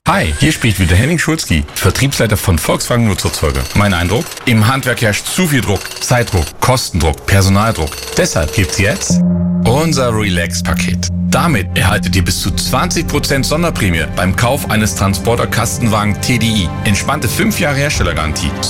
Hi, hier spricht wieder Henning Schulzki, Vertriebsleiter von Volkswagen Nutzfahrzeuge. Mein Eindruck? Im Handwerk herrscht zu viel Druck. Zeitdruck, Kostendruck, Personaldruck. Deshalb gibt's jetzt unser Relax-Paket. Damit erhaltet ihr bis zu 20% Sonderprämie beim Kauf eines Transporter Kastenwagen TDI. Entspannte 5 Jahre Herstellergarantie.